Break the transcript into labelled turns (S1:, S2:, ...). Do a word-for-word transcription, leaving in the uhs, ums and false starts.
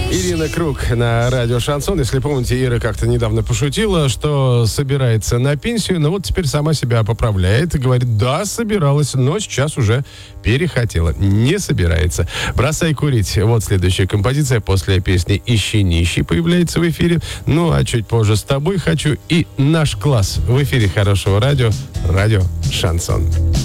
S1: Ирина Круг на радио «Шансон». Если помните, Ира как-то недавно пошутила, что собирается на пенсию, но вот теперь сама себя поправляет и говорит, да, собиралась, но сейчас уже перехотела. Не собирается. «Бросай курить». Вот следующая композиция после песни «Ищи нищий» появляется в эфире. Ну, а чуть позже «С тобой хочу» и «Наш класс» в эфире хорошего радио, радио «Шансон».